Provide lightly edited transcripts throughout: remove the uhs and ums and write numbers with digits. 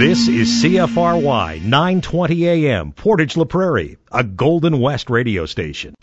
This is CFRY 920 AM, Portage La Prairie, a Golden West radio station.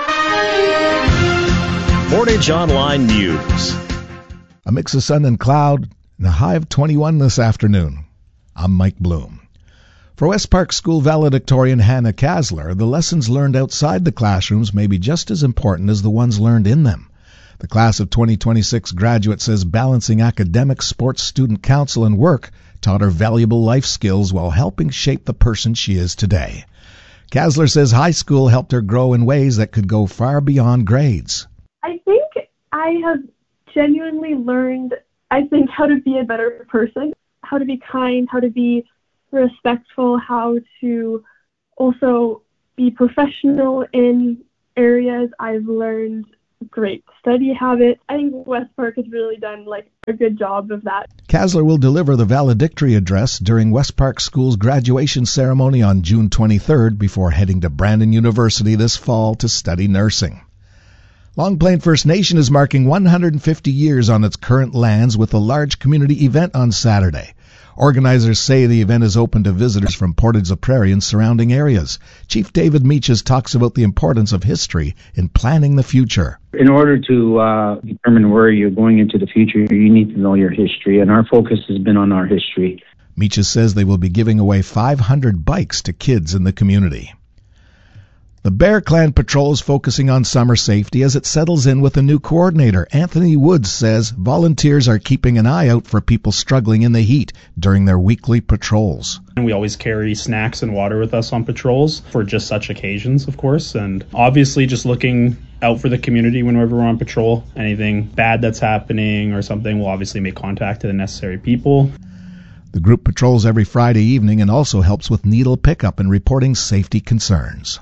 Portage Online News. A mix of sun and cloud and a high of 21 this afternoon. I'm Mike Bloom. For West Park School valedictorian Hannah Kasler, the lessons learned outside the classrooms may be just as important as the ones learned in them. The class of 2026 graduate says balancing academics, sports, student council, and work taught her valuable life skills while helping shape the person she is today. Kasler says high school helped her grow in ways that could go far beyond grades. I think I have genuinely learned, how to be a better person, how to be kind, how to be respectful, how to also be professional in areas. I've learned great study habits. I think West Park has really done a good job of that. Kasler will deliver the valedictory address during West Park School's graduation ceremony on June 23rd before heading to Brandon University this fall to study nursing. Long Plain First Nation is marking 150 years on its current lands with a large community event on Saturday. Organizers say the event is open to visitors from Portage La Prairie and surrounding areas. Chief David Meaches talks about the importance of history in planning the future. In order to determine where you're going into the future, you need to know your history, and our focus has been on our history. Meaches says they will be giving away 500 bikes to kids in the community. The Bear Clan Patrol is focusing on summer safety as it settles in with a new coordinator. Anthony Woods says volunteers are keeping an eye out for people struggling in the heat during their weekly patrols. And we always carry snacks and water with us on patrols for just such occasions, of course, and obviously just looking out for the community whenever we're on patrol. Anything bad that's happening or something, we'll obviously make contact to the necessary people. The group patrols every Friday evening and also helps with needle pickup and reporting safety concerns.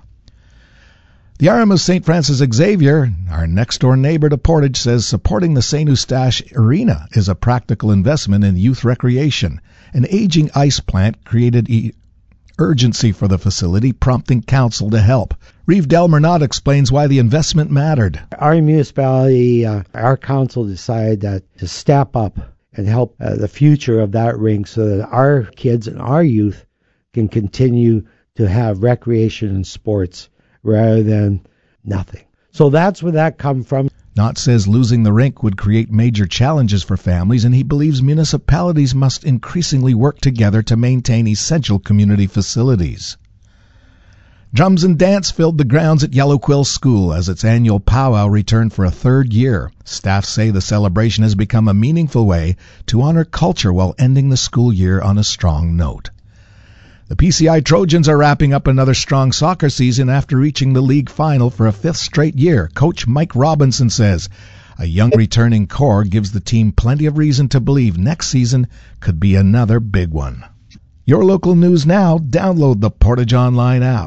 The RM of St. Francis Xavier, our next-door neighbor to Portage, says supporting the St. Eustache Arena is a practical investment in youth recreation. An aging ice plant created urgency for the facility, prompting council to help. Reeve Delmernot explains why the investment mattered. Our municipality, our council decided that to step up and help the future of that rink so that our kids and our youth can continue to have recreation and sports rather than nothing. So that's where that come from. Knott says losing the rink would create major challenges for families, and he believes municipalities must increasingly work together to maintain essential community facilities. Drums and dance filled the grounds at Yellow Quill School as its annual powwow returned for a third year. Staff say the celebration has become a meaningful way to honor culture while ending the school year on a strong note. The PCI Trojans are wrapping up another strong soccer season after reaching the league final for a fifth straight year. Coach Mike Robinson says a young returning core gives the team plenty of reason to believe next season could be another big one. Your local news now. Download the Portage Online app.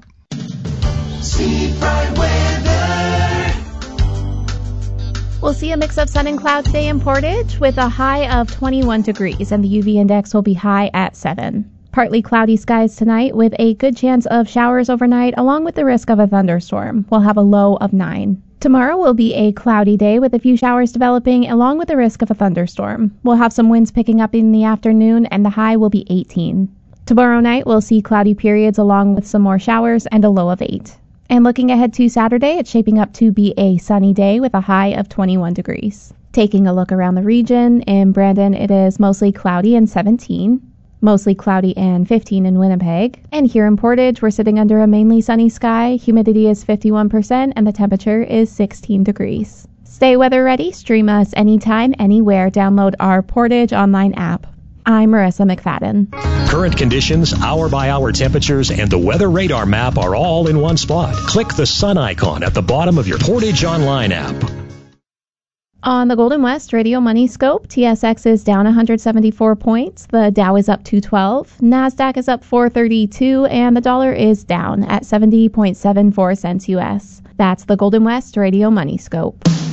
We'll see a mix of sun and cloud today in Portage with a high of 21 degrees, and the UV index will be high at 7. Partly cloudy skies tonight with a good chance of showers overnight along with the risk of a thunderstorm. We'll have a low of 9. Tomorrow will be a cloudy day with a few showers developing along with the risk of a thunderstorm. We'll have some winds picking up in the afternoon and the high will be 18. Tomorrow night we'll see cloudy periods along with some more showers and a low of 8. And looking ahead to Saturday, it's shaping up to be a sunny day with a high of 21 degrees. Taking a look around the region, in Brandon it is mostly cloudy and 17. Mostly cloudy and 15 in Winnipeg. And here in Portage, we're sitting under a mainly sunny sky. Humidity is 51% and the temperature is 16 degrees. Stay weather ready. Stream us anytime, anywhere. Download our Portage Online app. I'm Marissa McFadden. Current conditions, hour-by-hour temperatures, and the weather radar map are all in one spot. Click the sun icon at the bottom of your Portage Online app. On the Golden West Radio Money Scope, TSX is down 174 points. The Dow is up 212. NASDAQ is up 432, and the dollar is down at 70.74 cents U.S. That's the Golden West Radio Money Scope.